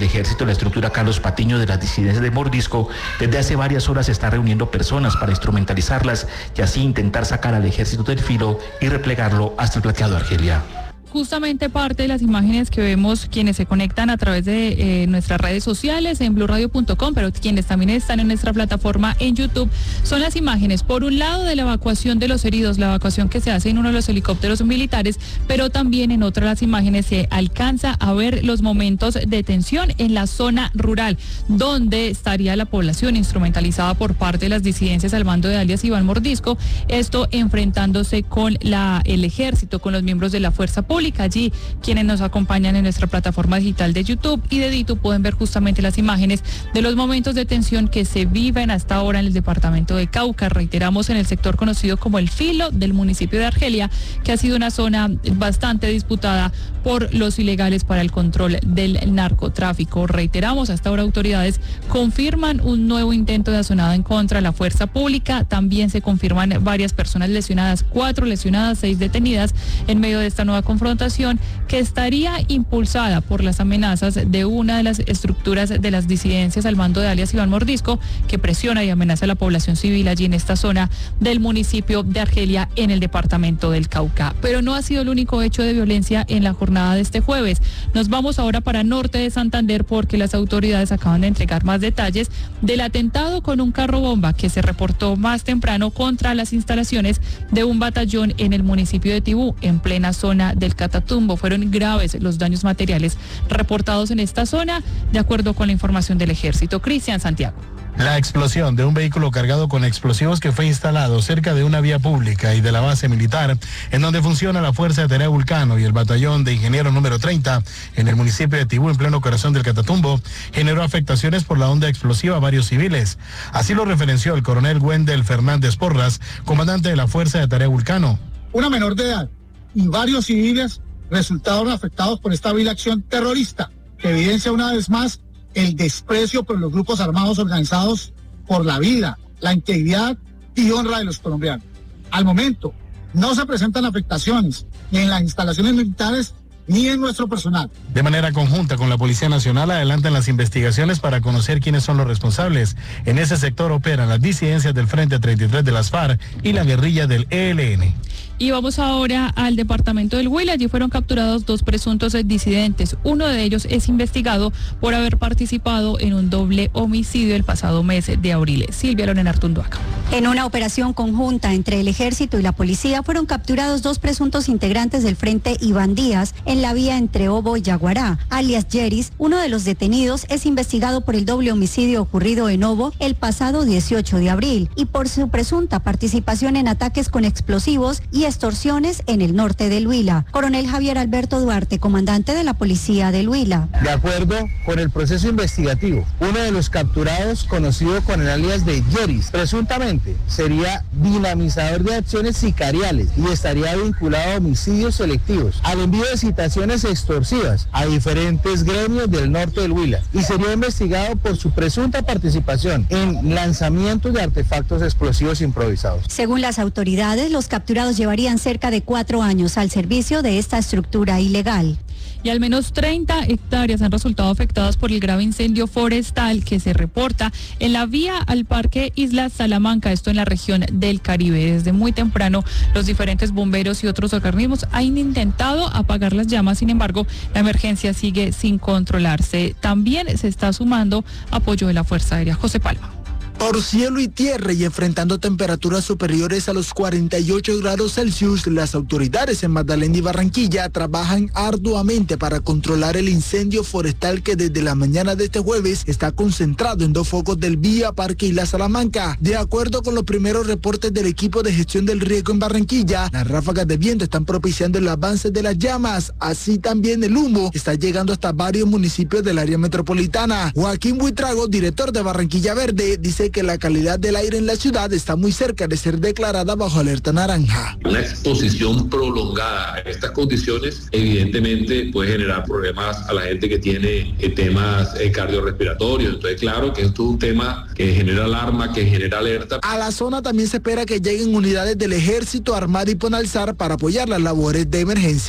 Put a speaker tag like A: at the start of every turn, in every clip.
A: del Ejército, la estructura Carlos Patiño de las disidencias de Mordisco, desde hace varias horas se está reuniendo personas para instrumentalizarlas y así intentar sacar al ejército del filo y replegarlo hasta el plateado, Argelia.
B: Justamente parte de las imágenes que vemos quienes se conectan a través de nuestras redes sociales en blurradio.com, pero quienes también están en nuestra plataforma en YouTube, son las imágenes, por un lado, de la evacuación de los heridos, la evacuación que se hace en uno de los helicópteros militares, pero también en otra de las imágenes se alcanza a ver los momentos de tensión en la zona rural, donde estaría la población instrumentalizada por parte de las disidencias al mando de alias Iván Mordisco, esto enfrentándose con el ejército, con los miembros de la fuerza pública. Allí quienes nos acompañan en nuestra plataforma digital de YouTube y de Ditu pueden ver justamente las imágenes de los momentos de tensión que se viven hasta ahora en el departamento de Cauca. Reiteramos, en el sector conocido como el Filo del municipio de Argelia, que ha sido una zona bastante disputada por los ilegales para el control del narcotráfico. Reiteramos, hasta ahora autoridades confirman un nuevo intento de asonada en contra de la fuerza pública. También se confirman varias personas lesionadas, 4 lesionadas, 6 detenidas en medio de esta nueva confrontación que estaría impulsada por las amenazas de una de las estructuras de las disidencias al mando de alias Iván Mordisco, que presiona y amenaza a la población civil allí en esta zona del municipio de Argelia en el departamento del Cauca. Pero no ha sido el único hecho de violencia en la jornada de este jueves. Nos vamos ahora para norte de Santander porque las autoridades acaban de entregar más detalles del atentado con un carro bomba que se reportó más temprano contra las instalaciones de un batallón en el municipio de Tibú, en plena zona del Catatumbo. Fueron graves los daños materiales reportados en esta zona, de acuerdo con la información del ejército. Cristian Santiago.
C: La explosión de un vehículo cargado con explosivos que fue instalado cerca de una vía pública y de la base militar, en donde funciona la Fuerza de Tarea Vulcano y el batallón de ingenieros número 30, en el municipio de Tibú, en pleno corazón del Catatumbo, generó afectaciones por la onda explosiva a varios civiles. Así lo referenció el coronel Wendel Fernández Porras, comandante de la Fuerza de Tarea Vulcano.
D: Una menor de edad y varios civiles resultaron afectados por esta vil acción terrorista, que evidencia una vez más el desprecio por los grupos armados organizados por la vida, la integridad y honra de los colombianos. Al momento, no se presentan afectaciones ni en las instalaciones militares ni en nuestro personal.
C: De manera conjunta con la Policía Nacional adelantan las investigaciones para conocer quiénes son los responsables. En ese sector operan las disidencias del Frente 33 de las FARC y la guerrilla del ELN.
B: Y vamos ahora al departamento del Huila. Allí fueron capturados 2 presuntos disidentes. Uno de ellos es investigado por haber participado en un doble homicidio el pasado mes de abril. Silvia Lorena Artunduaca.
E: En una operación conjunta entre el ejército y la policía fueron capturados 2 presuntos integrantes del Frente Iván Díaz en la vía entre Obo y Yaguará, alias Yeris. Uno de los detenidos es investigado por el doble homicidio ocurrido en Obo el pasado 18 de abril y por su presunta participación en ataques con explosivos y extorsiones en el norte del Huila. Coronel Javier Alberto Duarte, comandante de la Policía del Huila.
F: De acuerdo con el proceso investigativo, uno de los capturados, conocido con el alias de Yeris, presuntamente sería dinamizador de acciones sicariales y estaría vinculado a homicidios selectivos, al envío de citaciones extorsivas a diferentes gremios del norte del Huila y sería investigado por su presunta participación en lanzamientos de artefactos explosivos improvisados.
E: Según las autoridades, los capturados llevarían cerca de 4 años al servicio de esta estructura ilegal.
B: Y al menos 30 hectáreas han resultado afectadas por el grave incendio forestal que se reporta en la vía al Parque Isla Salamanca, esto en la región del Caribe. Desde muy temprano, los diferentes bomberos y otros organismos han intentado apagar las llamas, sin embargo, la emergencia sigue sin controlarse. También se está sumando apoyo de la Fuerza Aérea. José Palma.
G: Por cielo y tierra y enfrentando temperaturas superiores a los 48 grados Celsius, las autoridades en Magdalena y Barranquilla trabajan arduamente para controlar el incendio forestal que desde la mañana de este jueves está concentrado en 2 focos del vía Parque Isla Salamanca. De acuerdo con los primeros reportes del equipo de gestión del riesgo en Barranquilla, las ráfagas de viento están propiciando el avance de las llamas, así también el humo está llegando hasta varios municipios del área metropolitana. Joaquín Buitrago, director de Barranquilla Verde, dice que la calidad del aire en la ciudad está muy cerca de ser declarada bajo alerta naranja.
H: Una exposición prolongada a estas condiciones evidentemente puede generar problemas a la gente que tiene temas cardiorrespiratorios. Entonces, claro que esto es un tema que genera alarma, que genera alerta.
G: A la zona también se espera que lleguen unidades del Ejército, Armada y Ponalzar para apoyar las labores de emergencia.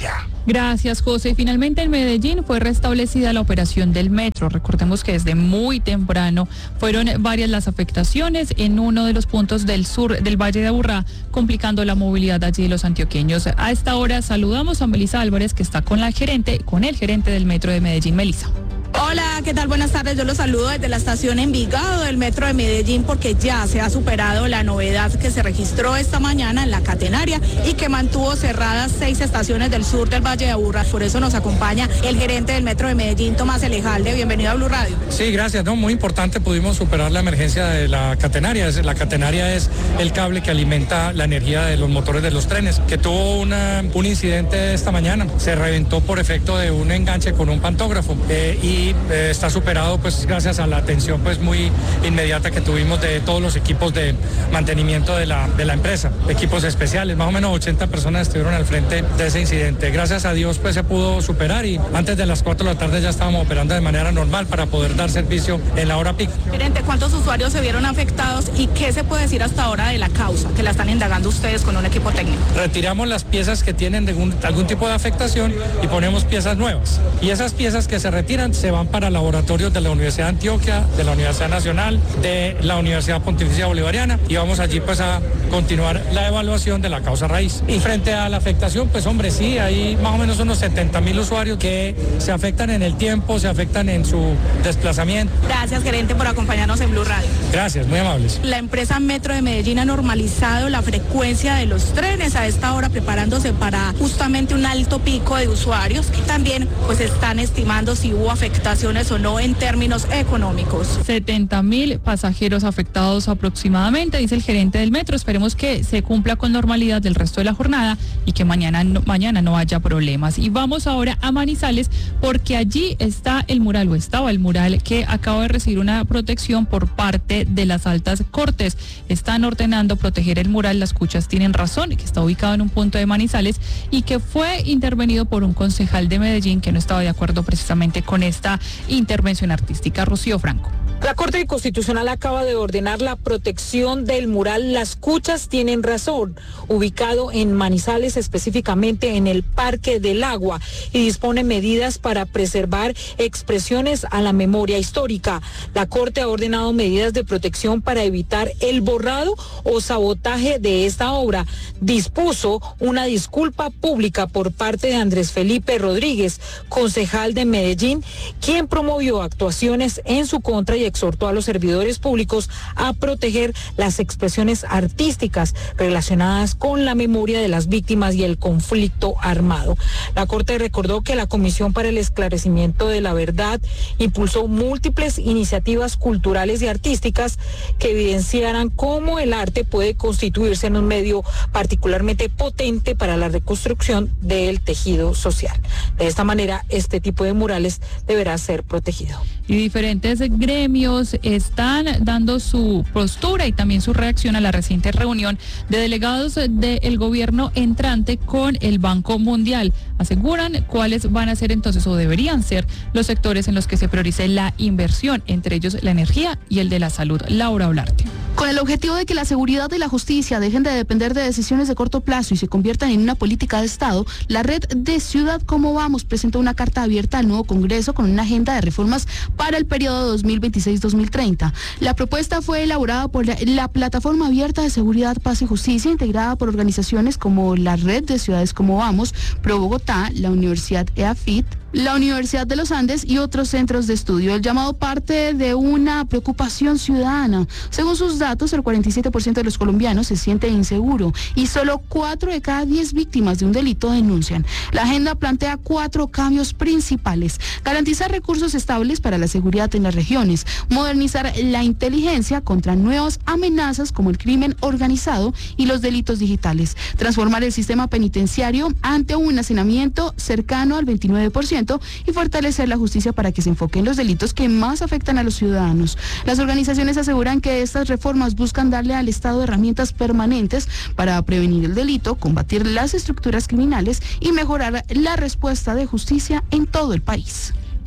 B: Gracias, José. Y finalmente en Medellín fue restablecida la operación del metro. Recordemos que desde muy temprano fueron varias las afectaciones en uno de los puntos del sur del Valle de Aburrá, complicando la movilidad allí de los antioqueños. A esta hora saludamos a Melisa Álvarez, que está con el gerente del metro de Medellín. Melisa.
I: Hola, ¿qué tal? Buenas tardes. Yo los saludo desde la estación Envigado del metro de Medellín, porque ya se ha superado la novedad que se registró esta mañana en la catenaria y que mantuvo cerradas 6 estaciones del sur del Valle de Aburrá. Por eso nos acompaña el gerente del metro de Medellín, Tomás Elejalde. Bienvenido a Blue Radio.
J: Sí, gracias. No, muy importante, pudimos superar la emergencia de la catenaria. La catenaria es el cable que alimenta la energía de los motores de los trenes, que tuvo un incidente esta mañana. Se reventó por efecto de un enganche con un pantógrafo y está superado pues gracias a la atención pues muy inmediata que tuvimos de todos los equipos de mantenimiento de la empresa, equipos especiales. Más o menos 80 personas estuvieron al frente de ese incidente. Gracias a Dios pues se pudo superar y antes de las 4 de la tarde ya estábamos operando de manera normal para poder dar servicio en la hora pico.
I: Gerente, ¿cuántos usuarios se vieron afectados y qué se puede decir hasta ahora de la causa que la están indagando ustedes con un equipo técnico?
J: Retiramos las piezas que tienen algún tipo de afectación y ponemos piezas nuevas. Y esas piezas que se retiran se van para laboratorios de la Universidad de Antioquia, de la Universidad Nacional, de la Universidad Pontificia Bolivariana, y vamos allí pues a continuar la evaluación de la causa raíz. Y frente a la afectación, pues hombre, sí, hay más o menos unos 70.000 usuarios que se afectan en el tiempo, se afectan en su desplazamiento.
I: Gracias, gerente, por acompañarnos en Blue Radio.
J: Gracias, muy amables.
I: La empresa Metro de Medellín ha normalizado la frecuencia de los trenes a esta hora, preparándose para justamente un alto pico de usuarios. También pues están estimando si hubo afectaciones o no en términos económicos.
B: 70.000 pasajeros afectados aproximadamente, dice el gerente del metro. Esperemos que se cumpla con normalidad del resto de la jornada y que mañana no haya problemas. Y vamos ahora a Manizales, porque allí está el mural, o estaba el mural, que acaba de recibir una protección por parte de las altas cortes. Están ordenando proteger el mural Las Cuchas Tienen Razón, que está ubicado en un punto de Manizales y que fue intervenido por un concejal de Medellín que no estaba de acuerdo precisamente con esta intervención artística. Rocío Franco.
K: La Corte Constitucional acaba de ordenar la protección del mural Las Cuchas Tienen Razón, ubicado en Manizales, específicamente en el Parque del Agua, y dispone medidas para preservar expresiones a la memoria histórica. La Corte ha ordenado medidas de protección para evitar el borrado o sabotaje de esta obra. Dispuso una disculpa pública por parte de Andrés Felipe Rodríguez, concejal de Medellín, quien promovió actuaciones en su contra y exhortó a los servidores públicos a proteger las expresiones artísticas relacionadas con la memoria de las víctimas y el conflicto armado. La Corte recordó que la Comisión para el Esclarecimiento de la Verdad impulsó múltiples iniciativas culturales y artísticas que evidenciaran cómo el arte puede constituirse en un medio particularmente potente para la reconstrucción del tejido social. De esta manera, este tipo de murales deberá ser protegido.
B: Y diferentes gremios están dando su postura y también su reacción a la reciente reunión de delegados del gobierno entrante con el Banco Mundial. Aseguran cuáles van a ser entonces, o deberían ser, los sectores en los que se priorice la inversión, entre ellos la energía y el de la salud. Laura Olarte.
L: Con el objetivo de que la seguridad y la justicia dejen de depender de decisiones de corto plazo y se conviertan en una política de Estado, la red de Ciudad Como Vamos presentó una carta abierta al nuevo Congreso con una agenda de reformas para el periodo 2026-2030. La propuesta fue elaborada por la Plataforma Abierta de Seguridad, Paz y Justicia, integrada por organizaciones como la Red de Ciudades Como Vamos, Pro Bogotá, la Universidad EAFIT, la Universidad de los Andes y otros centros de estudio. El llamado parte de una preocupación ciudadana. Según sus datos, el 47% de los colombianos se siente inseguro y solo 4 de cada 10 víctimas de un delito denuncian. La agenda plantea 4 cambios principales: garantizar recursos estables para la seguridad en las regiones, modernizar la inteligencia contra nuevas amenazas como el crimen organizado y los delitos digitales, transformar el sistema penitenciario ante un hacinamiento cercano al 29%, y fortalecer la justicia para que se enfoque en los delitos que más afectan a los ciudadanos. Las organizaciones aseguran que estas reformas buscan darle al Estado herramientas permanentes para prevenir el delito, combatir las estructuras criminales y mejorar la respuesta de justicia en todo el país.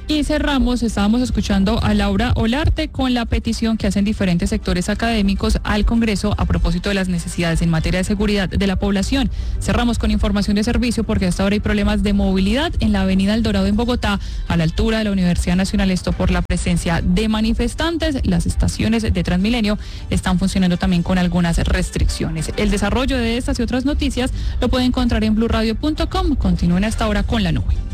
B: Y cerramos, estábamos escuchando a Laura Olarte con la petición que hacen diferentes sectores académicos al Congreso a propósito de las necesidades en materia de seguridad de la población. Cerramos con información de servicio porque hasta ahora hay problemas de movilidad en la avenida El Dorado en Bogotá, a la altura de la Universidad Nacional, esto por la presencia de manifestantes. Las estaciones de Transmilenio están funcionando también con algunas restricciones. El desarrollo de estas y otras noticias lo pueden encontrar en blurradio.com. Continúen hasta ahora con La Nube.